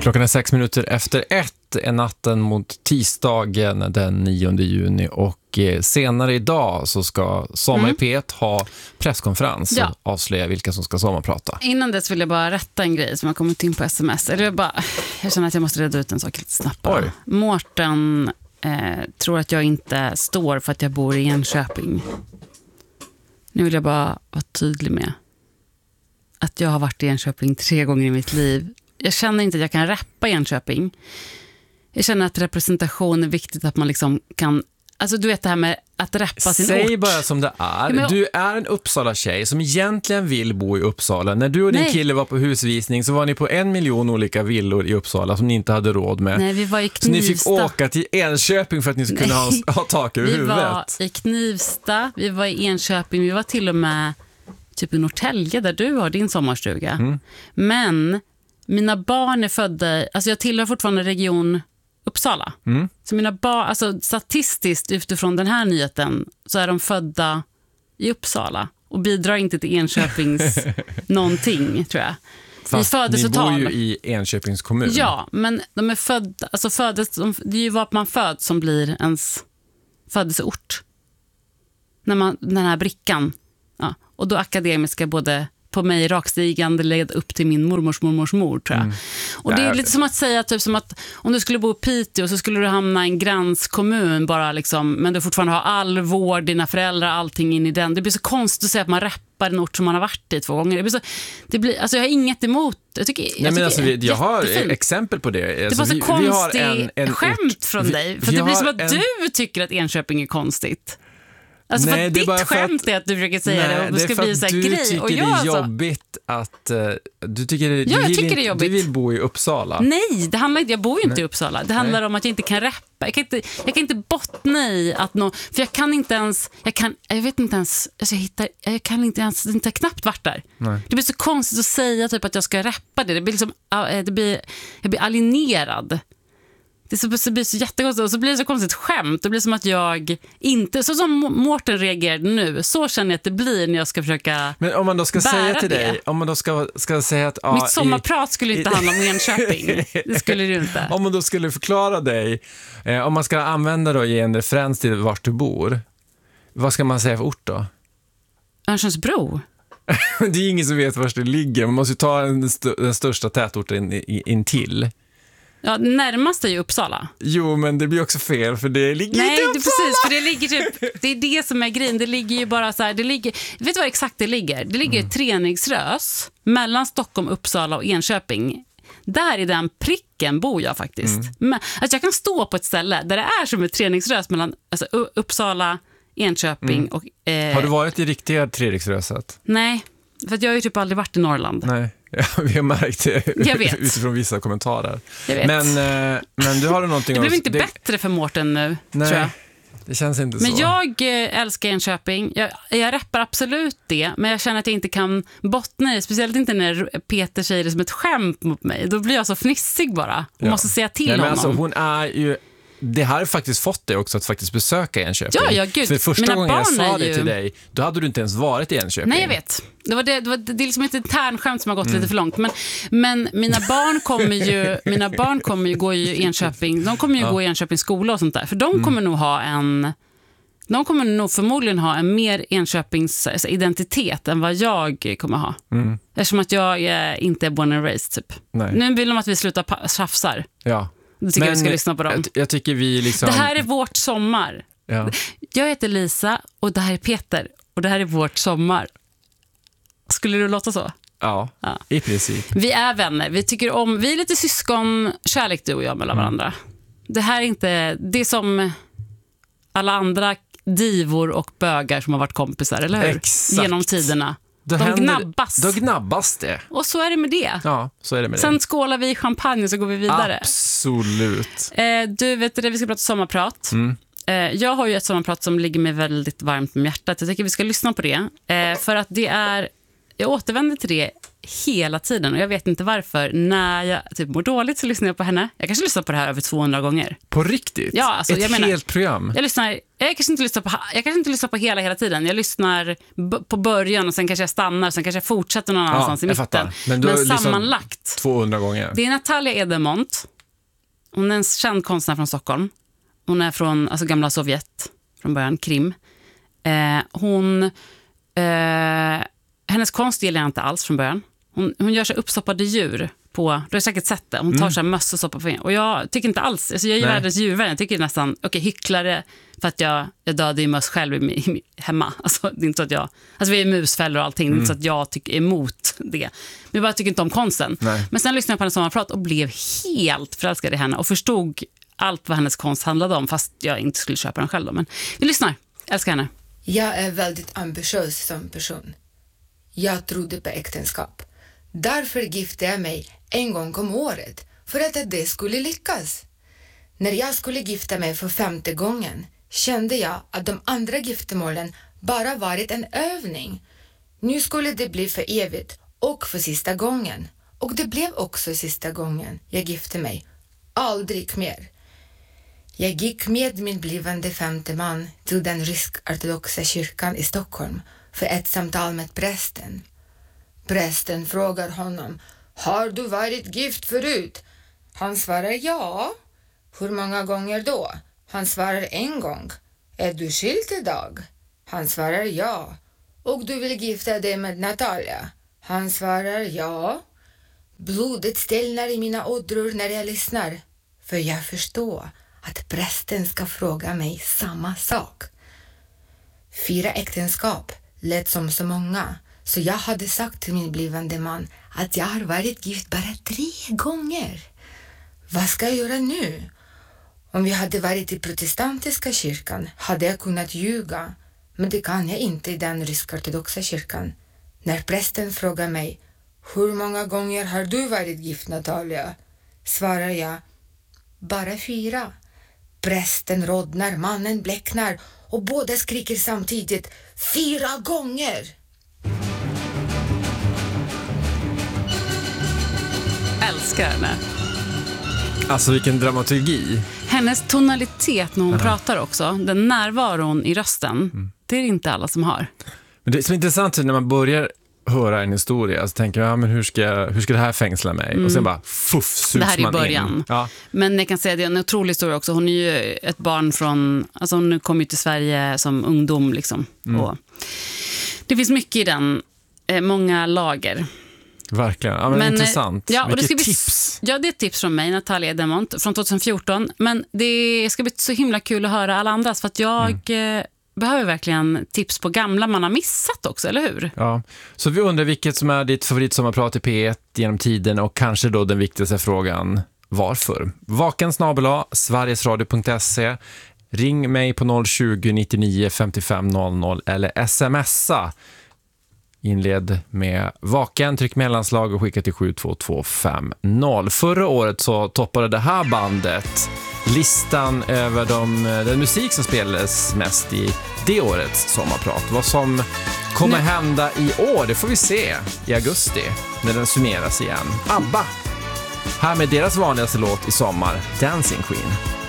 Klockan är 6:06 en natten mot tisdagen den 9 juni och senare idag så ska Sommar i P1 ha presskonferens och avslöja vilka som ska sommarprata. Innan dess vill jag bara rätta en grej som har kommit in på sms. Jag känner att jag måste reda ut en sak lite snabbare. Mårten tror att jag inte står för att jag bor i Enköping. Nu vill jag bara vara tydlig med att jag har varit i Enköping 3 gånger i mitt liv. Jag känner inte att jag kan rappa i Enköping. Jag känner att representation är viktigt, att man liksom kan... Alltså du vet det här med att rappa sin ort. Säg bara som det är. Ja, du är en Uppsala-tjej som egentligen vill bo i Uppsala. När du och din kille var på husvisning så var ni på 1 miljon olika villor i Uppsala som ni inte hade råd med. Nej, vi var i Knivsta. Så ni fick åka till Enköping för att ni skulle kunna ha tak över huvudet. Vi var i Knivsta, vi var i Enköping, vi var till och med typ i Norrtälje där du har din sommarstuga. Men mina barn är födda, alltså jag tillhör fortfarande region Uppsala. Så mina barn, alltså statistiskt utifrån den här nyheten så är de födda i Uppsala och bidrar inte till Enköpings någonting, tror jag. Fast ni bor ju i Enköpings kommun. Ja, men de är födda, alltså det är ju vad man föds som blir ens födelseort. Den här brickan. Ja, och då akademiska både på mig rakstigande led upp till min mormors mor, tror jag. Och det är lite som att säga typ som att om du skulle bo i Piteå så skulle du hamna i en gränskommun bara liksom, men du fortfarande har all vård, dina föräldrar, allting in i den. Det blir så konstigt att säga att man rappar en ort som man har varit i 2 gånger. Alltså jag har inget emot. Jag har exempel på det. Det var så konstigt skämt från dig. För det blir som att du tycker att Enköping är konstigt. Alltså nej, för ditt skämt är att du försöker säga det och det ska bli så här grej. Och jag det är jobbigt att du tycker det är jobbigt. Du vill bo i Uppsala. Nej, det handlar inte, jag bor ju inte i Uppsala. Det handlar om att jag inte kan rappa. Jag kan inte bottna i att för jag kan inte ens jag vet inte ens alltså jag kan inte ens inte knappt varit där. Nej. Det blir så konstigt att säga typ att jag ska rappa det. Det blir liksom jag blir alienerad. Det blir så jättekonstigt och så blir det så konstigt skämt. Det blir som att jag inte, så som Mårten reagerade nu, så känner jag att det blir när jag ska försöka. Men om man då ska säga till dig, om man då ska säga att mitt sommarprat skulle inte handla om Enköping. Det skulle det inte. Om man då skulle förklara dig, om man ska använda då, ge en referens till vart du bor, vad ska man säga för ort då? Örnsköldsbro. Det är ingen som vet var det ligger. Man måste ju ta den största tätorten in till. Ja, närmast är ju Uppsala. Jo, men det blir också fel för det ligger inte i Uppsala. Precis, för det ligger typ, det är det som är grejen. Det ligger ju bara så här, vet du vad exakt det ligger? Det ligger i Treriksrös mellan Stockholm, Uppsala och Enköping. Där i den pricken bor jag faktiskt. Men, alltså jag kan stå på ett ställe där det är som ett Treriksrös mellan alltså, Uppsala, Enköping och... Har du varit i riktiga Treriksröset? Nej, för att jag har ju typ aldrig varit i Norrland. Nej. Ja, vi har märkt det utifrån vissa kommentarer. Jag vet. Men du har någonting... Det blev inte bättre för Mårten nu, nej, tror jag. Det känns inte så. Men jag älskar Enköping. Jag rappar absolut det, men jag känner att jag inte kan bottna i, speciellt inte när Peter säger det som ett skämt mot mig. Då blir jag så fnissig bara och måste säga till honom. Alltså, hon är ju... Det här har faktiskt fått dig också att faktiskt besöka Enköping. Ja, gud. För första gången jag sa det till dig, då hade du inte ens varit i Enköping. Nej, jag vet. Det är liksom ett internskämt som har gått lite för långt. Men mina barn kommer ju gå i Enköping. De kommer ju gå i Enköpings skola och sånt där. För de kommer nog de kommer nog förmodligen ha en mer Enköpings identitet än vad jag kommer ha. Eftersom att jag inte är born and raised typ. Nej. Nu vill de att vi slutar tjafsar. Ja. Jag tycker vi ska lyssna på dem. Jag tycker vi liksom... Det här är vårt sommar. Ja. Jag heter Lisa och det här är Peter. Och det här är vårt sommar. Skulle du låta så? Ja, i princip. Vi är vänner. Vi är lite syskonkärlek du och jag mellan varandra. Det här är inte... Det är som alla andra divor och bögar som har varit kompisar, eller hur? Exakt. Genom tiderna. De gnabbas. Då gnabbas det. Och så är det med det. Ja, så är det med Sen det. skålar vi i champagne och så går vi vidare. Absolut. Du vet det, vi ska prata sommarprat. Jag har ju ett sommarprat som ligger mig väldigt varmt med hjärtat. Jag tycker vi ska lyssna på det. För att det är... Jag återvänder till det hela tiden och jag vet inte varför. När jag typ mår dåligt så lyssnar jag på henne. Jag kanske lyssnar på det här över 200 gånger. På riktigt? Ja, alltså, jag menar, helt program? Jag kanske inte lyssnar på hela tiden. Jag lyssnar på början och sen kanske jag stannar, sen kanske jag fortsätter någon annanstans i mitten. Fattar. Men sammanlagt 200 gånger. Det är Natalia Edemont. Hon är en känd konstnär från Stockholm. Hon är från gamla Sovjet från början, Krim. Hennes konst gillar jag inte alls från början. Hon gör sig uppstoppade djur på, du har säkert sett det. Hon tar sig möss och stoppar på. Och jag tycker inte alls, alltså jag är världens djurvän. Jag tycker nästan, hycklare för att jag dödade ju möss själv hemma. Alltså det är inte så att vi är musfällor och allting. Det är inte så att jag tycker emot det. Men jag bara tycker inte om konsten. Nej. Men sen lyssnade jag på hennes sommarprat och blev helt förälskad i henne och förstod allt vad hennes konst handlade om, fast jag inte skulle köpa den själv då. Men vi lyssnar, jag älskar henne. Jag är väldigt ambitiös som person. Jag trodde på äktenskap. Därför gifte jag mig en gång om året, för att det skulle lyckas. När jag skulle gifta mig för 5:e gången kände jag att de andra giftermålen bara varit en övning. Nu skulle det bli för evigt och för sista gången. Och det blev också sista gången jag gifte mig. Aldrig mer. Jag gick med min blivande 5:e man till den rysk-ortodoxa kyrkan i Stockholm för ett samtal med prästen. Prästen frågar honom: har du varit gift förut? Han svarar ja. Hur många gånger då? Han svarar 1 gång. Är du skild idag? Han svarar ja. Och du vill gifta dig med Natalia? Han svarar ja. Blodet stelnar i mina ådror när jag lyssnar, för jag förstår att prästen ska fråga mig samma sak. 4 äktenskap lät som så många, så jag hade sagt till min blivande man att jag har varit gift bara 3 gånger. Vad ska jag göra nu? Om vi hade varit i protestantiska kyrkan hade jag kunnat ljuga, men det kan jag inte i den rysk-ortodoxa kyrkan. När prästen frågar mig: hur många gånger har du varit gift, Natalia? Svarar jag: bara 4. Prästen rodnar, mannen bläcknar och båda skriker samtidigt: 4 gånger! Älskar henne. Alltså vilken dramaturgi. Hennes tonalitet när hon pratar också, den närvaron i rösten, det är inte alla som har. Men det är så intressant när man börjar höra en historia, så tänker jag, men hur ska det här fängsla mig? Och sen bara sugs det här man är början. in. Ja. Men jag kan säga att det är en otrolig historia också. Hon är ju ett barn från, alltså hon kom ju till Sverige som ungdom liksom. Och det finns mycket i den, många lager. Verkligen, ja, men intressant. Ja, och vilket tips. Ja, det är ett tips från mig, Natalia Edemont, från 2014. Men det ska bli så himla kul att höra alla andras, för att jag behöver verkligen tips på gamla man har missat också, eller hur? Ja, så vi undrar vilket som är ditt favoritsommarprat i P1 genom tiden, och kanske då den viktigaste frågan: varför? vaken@sverigesradio.se. Ring mig på 020-99 55 00 eller smsa. Inled med vaken, tryck mellanslag och skicka till 72250. Förra året så toppade det här bandet listan över den musik som spelades mest i det årets sommarprat. Vad som kommer hända i år, det får vi se i augusti när den summeras igen. ABBA, här med deras vanligaste låt i sommar, Dancing Queen.